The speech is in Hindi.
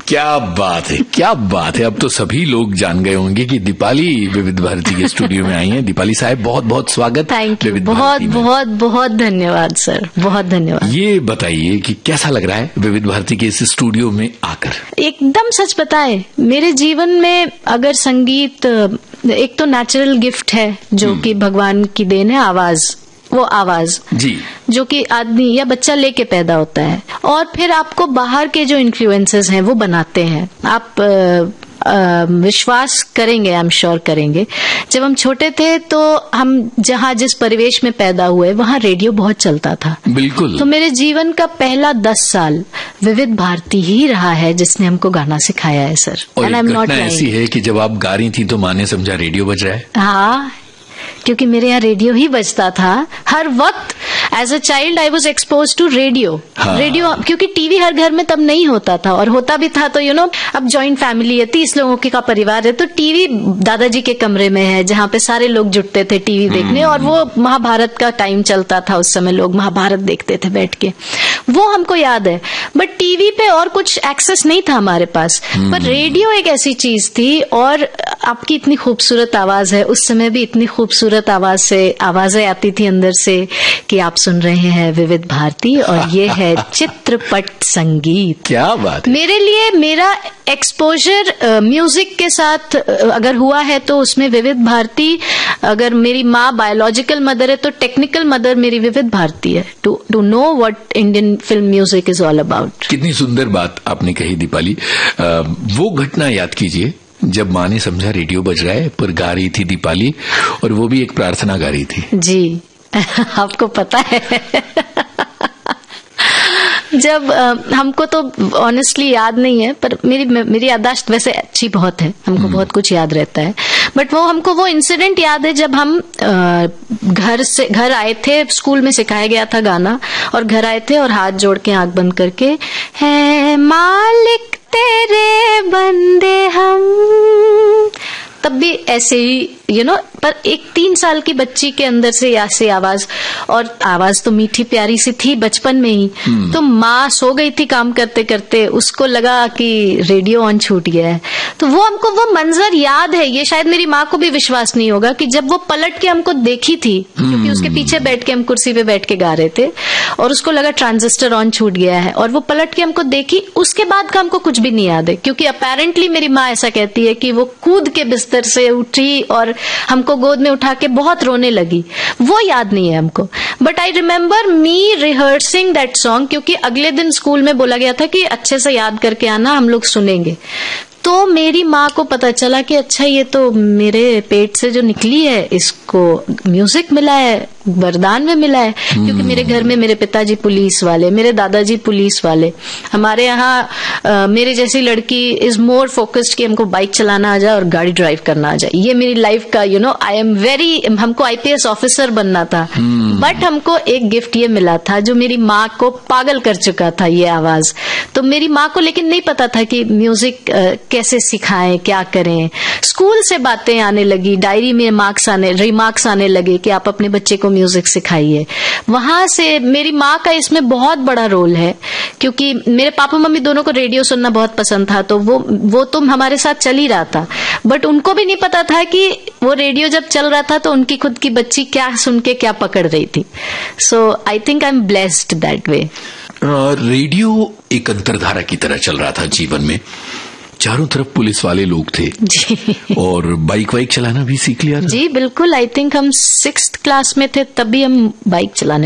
क्या बात है, क्या बात है। अब तो सभी लोग जान गए होंगे कि दीपाली विविध भारती के स्टूडियो में आई हैं। दीपाली साहब, बहुत बहुत स्वागत। थैंक यू, बहुत बहुत बहुत धन्यवाद सर, बहुत धन्यवाद। ये बताइए कि कैसा लग रहा है विविध भारती के इस स्टूडियो में आकर? एकदम सच बताए, मेरे जीवन में अगर संगीत एक तो नेचुरल गिफ्ट है जो कि भगवान की देन है, आवाज, वो आवाज जी, जो कि आदमी या बच्चा लेके पैदा होता है, और फिर आपको बाहर के जो इन्फ्लुएंसेस हैं वो बनाते हैं। आप विश्वास करेंगे, आई एम श्योर करेंगे, जब हम छोटे थे तो हम जहाँ जिस परिवेश में पैदा हुए वहाँ रेडियो बहुत चलता था। बिल्कुल। तो मेरे जीवन का पहला 10 साल विविध भारती ही रहा है जिसने हमको गाना सिखाया है सर। और एक घटना ऐसी है कि जब आप गा रही थी तो माँ ने समझा रेडियो बज रहा है। हाँ, क्योंकि मेरे यहाँ रेडियो ही बजता था हर वक्त। As a child I was expose to radio. Radio, क्योंकि टीवी हर घर में तब नहीं होता था, और होता भी था तो अब जॉइंट फैमिली है, 30 लोगों का परिवार है, तो टीवी दादाजी के कमरे में है जहाँ पे सारे लोग जुटते थे टीवी देखने, और वो महाभारत का टाइम चलता था उस समय, लोग महाभारत देखते थे बैठ के, वो हमको याद है। बट टीवी पे और कुछ एक्सेस नहीं था हमारे पास, पर रेडियो एक ऐसी चीज थी। और आपकी इतनी खूबसूरत आवाज है, उस समय भी इतनी खूबसूरत आवाज से आवाजें आती थी अंदर से कि आप सुन रहे हैं विविध भारती और ये है चित्रपट संगीत। क्या बात है। मेरे लिए मेरा एक्सपोजर म्यूजिक के साथ अगर हुआ है तो उसमें विविध भारती, अगर मेरी माँ बायोलॉजिकल मदर है तो टेक्निकल मदर मेरी विविध भारती है, to know what Indian film music is all about. कितनी सुंदर बात आपने कही दीपाली। वो घटना याद कीजिए जब माँ ने समझा रेडियो बज रहा है, पर गा रही थी दीपाली, और वो भी एक प्रार्थना गा रही थी। जी आपको पता है जब हमको तो ऑनेस्टली याद नहीं है, पर मेरी याददाश्त वैसे अच्छी बहुत है, हमको बहुत कुछ याद रहता है। बट हमको वो इंसिडेंट याद है जब हम घर आए थे, स्कूल में सिखाया गया था गाना, और घर आए थे और हाथ जोड़ के आंख बंद करके, है मालिक तेरे बंदे हम, तब भी ऐसे ही पर एक 3 साल की बच्ची के अंदर से ऐसे आवाज, और आवाज तो मीठी प्यारी सी थी बचपन में ही। तो माँ सो गई थी काम करते करते, उसको लगा कि रेडियो ऑन छूट गया है, तो वो हमको वो मंजर याद है। ये शायद मेरी माँ को भी विश्वास नहीं होगा कि जब वो पलट के हमको देखी थी, क्योंकि उसके पीछे बैठ के हम कुर्सी पे बैठ के गा रहे थे, और उसको लगा ट्रांजिस्टर ऑन छूट गया है, और वो पलट के हमको देखी, उसके बाद का हमको कुछ भी नहीं याद है, क्योंकि अपेरेंटली मेरी माँ ऐसा कहती है कि वो कूद के बिस्तर से उठी और हमको गोद में उठा के बहुत रोने लगी। वो याद नहीं है हमको, but I remember me rehearsing that song, क्योंकि अगले दिन स्कूल में बोला गया था कि अच्छे से याद करके आना, हम लोग सुनेंगे। तो मेरी माँ को पता चला कि अच्छा ये तो मेरे पेट से जो निकली है इसको म्यूजिक मिला है, वरदान में मिला है, क्योंकि मेरे घर में मेरे पिताजी पुलिस वाले, मेरे दादाजी पुलिस वाले। हमारे यहाँ मेरे जैसी लड़की इज मोर फोकस्ड कि हमको बाइक चलाना आ जाए और गाड़ी ड्राइव करना आ जाए। ये मेरी लाइफ का आई एम वेरी, हमको IPS ऑफिसर बनना था, बट हमको एक गिफ्ट ये मिला था जो मेरी माँ को पागल कर चुका था, ये आवाज। तो मेरी माँ को लेकिन नहीं पता था कि म्यूजिक कैसे सिखाएं, क्या करें। स्कूल से बातें आने लगी, डायरी में रिमार्क्स आने लगे कि आप अपने बच्चे को म्यूजिक सिखाइए। वहां से मेरी माँ का इसमें बहुत बड़ा रोल है, क्योंकि मेरे पापा मम्मी दोनों को रेडियो सुनना बहुत पसंद था, तो वो तो हमारे साथ चल ही रहा था, बट उनको भी नहीं पता था कि वो रेडियो जब चल रहा था तो उनकी खुद की बच्ची क्या सुन के क्या पकड़ रही थी। सो I think I am blessed that way. Radio एक अंतरधारा की तरह चल रहा था जीवन में, चारों तरफ पुलिस वाले लोग थे जी। और बाइक चलाना भी सीख लिया था। जी बिल्कुल, आई थिंक हम 6th क्लास में थे तभी हम बाइक चलाने